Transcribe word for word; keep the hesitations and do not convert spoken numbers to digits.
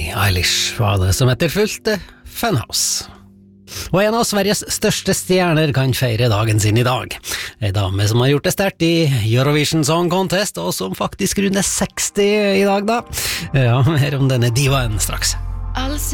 Billie Eilish var det som etterfulgte Funhouse. Og en av Sveriges største stjerner kan feire dagen sin i dag. En dame som har gjort det sterkt i Eurovision Song Contest, og som faktisk runder seksti i dag da. Ja, mer om denne divaen straks.